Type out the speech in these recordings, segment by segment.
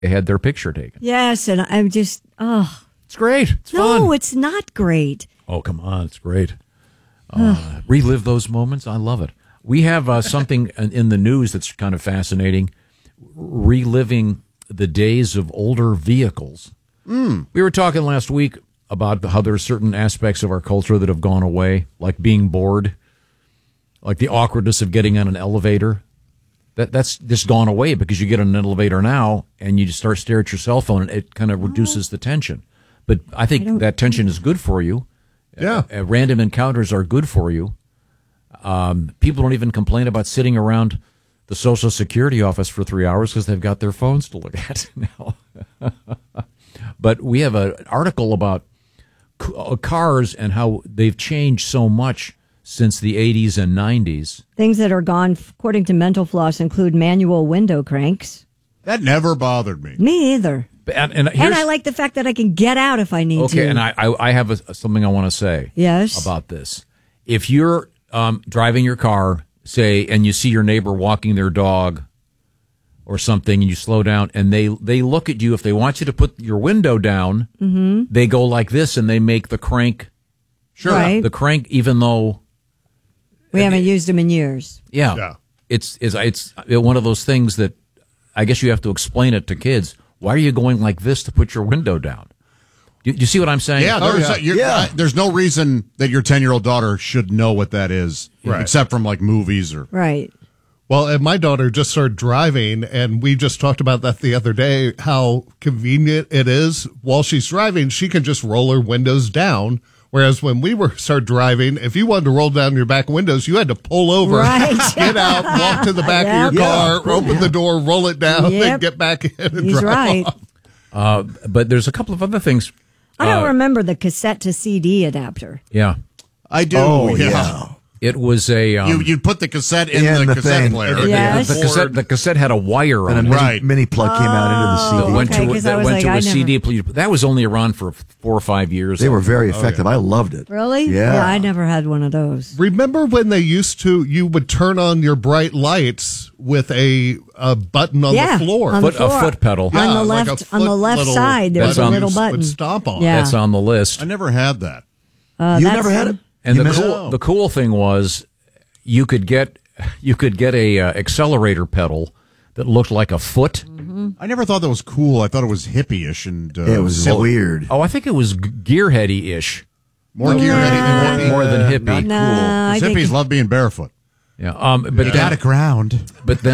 they had their picture taken. Yes, and I'm just, It's great. It's fun. No, it's not great. Oh, come on. It's great. Relive those moments. I love it. We have something in the news that's kind of fascinating. Reliving the days of older vehicles. We were talking last week about how there are certain aspects of our culture that have gone away, like being bored, like the awkwardness of getting on an elevator. That's just gone away because you get on an elevator now and you just start staring at your cell phone and it kind of reduces the tension. But I think that tension is good for you. Yeah. Random encounters are good for you. People don't even complain about sitting around the Social Security office for 3 hours because they've got their phones to look at now. But we have an article about cars and how they've changed so much since the 80s and 90s. Things that are gone, according to Mental Floss, include manual window cranks. That never bothered me. Me either. And I like the fact that I can get out if I need to. Okay, and I have something I want to say about this. If you're driving your car, say, and you see your neighbor walking their dog or something, and you slow down, and they look at you. If they want you to put your window down, they go like this, and they make the crank. Sure. Right. The crank, even though we haven't used them in years. Yeah. It's one of those things that I guess you have to explain it to kids. Why are you going like this to put your window down? Do you see what I'm saying? Yeah, there's no reason that your 10-year-old daughter should know what that is, except from like movies or Right. Well, and my daughter just started driving, and we just talked about that the other day, how convenient it is. While she's driving, she can just roll her windows down. Whereas when we started driving, if you wanted to roll down your back windows, you had to pull over, get out, walk to the back of your car, open the door, roll it down, then get back in and He's drive right. off. But there's a couple of other things. I don't remember the cassette to CD adapter. Yeah. I do. Oh, yeah. It was a you'd put the cassette in the cassette thing. player. Yes. the cassette had a wire on And it. a mini plug came out into the CD. That went Okay, to, 'cause that I was went like, to I a never- CD player. That was only around for 4 or 5 years. They were very effective. I loved it. Really? Yeah. I never had one of those. Remember when you would turn on your bright lights with a button on the floor? on the a foot pedal. On the like a left, on the foot left little side, there was a button little you button. would stomp on. Yeah. That's on the list. I never had that. You never had it? And You the missed cool, it? the cool thing was you could get a accelerator pedal that looked like a foot. I never thought that was cool. I thought it was hippie-ish and It was silly. weird. Oh, I think it was gearheady-ish. More gearheady than More than hippie. Nah, I think hippies love being barefoot. Yeah. But You got a ground. But then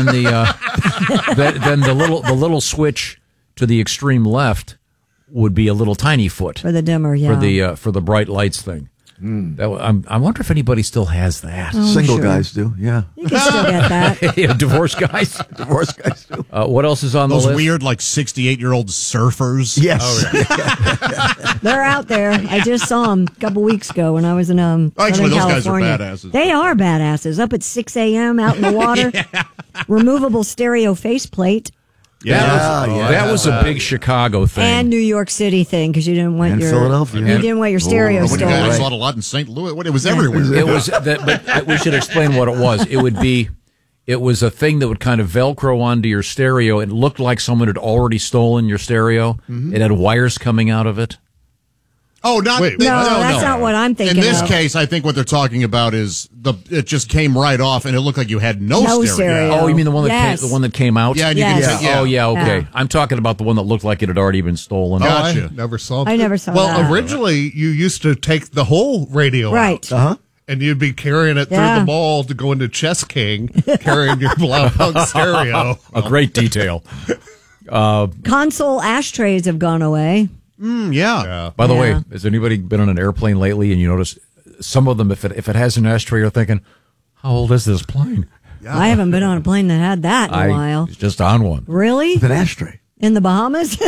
the little switch to the extreme left would be a little tiny foot for the dimmer, for the bright lights thing. I wonder if anybody still has that. Single guys do, yeah. You can still get that. Yeah, divorced guys. Divorced guys do. What else is on Those the list? weird, like 68-year-old surfers. Yes. They're out there. I just saw them a couple weeks ago when I was in Actually, Southern those guys are California. badasses. They are badasses. Up at 6 a.m. out in the water. Removable stereo faceplate. That was a big Chicago thing. And New York City thing because you didn't want And your Philadelphia. You didn't want your stereo When you stolen. guys saw it a lot in St. Louis. It was everywhere. It was but we should explain what it was. It was a thing that would kind of Velcro onto your stereo. It looked like someone had already stolen your stereo. Mm-hmm. It had wires coming out of it. Oh, not Wait, No, that's not what I'm thinking In this of. case, I think what they're talking about is it just came right off, and it looked like you had no stereo. Oh, you mean the one that Yes. came, the one that came out? Yeah, and you Yes. can take, Oh, yeah, okay. Yeah. I'm talking about the one that looked like it had already been stolen. Gotcha. I never saw that. I never saw well, that. originally, you used to take the whole radio Right. out. And you'd be carrying it through Yeah. the mall to go into Chess King, carrying your Blaupunkt stereo. A great detail. Console ashtrays have gone away. Yeah. By the Yeah. way, has anybody been on an airplane lately and you notice some of them, if it has an ashtray, you're thinking, how old is this plane? I haven't been on a plane that had that in a while. was just on one. Really? With an ashtray. In the Bahamas?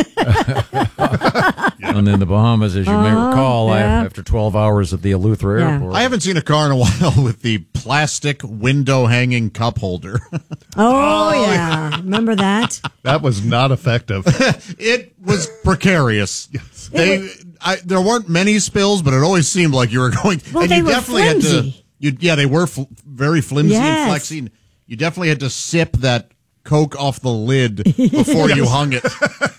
And in the Bahamas, as you may recall, yeah. after 12 hours at the Eleuthera Yeah. airport. I haven't seen a car in a while with the plastic window hanging cup holder. Oh, yeah. Remember that? That was not effective. It was precarious. There weren't many spills, but it always seemed like you were going. Well, and they you were definitely had flimsy. to. They were very flimsy Yes. and flexing. You definitely had to sip that Coke off the lid before you hung it.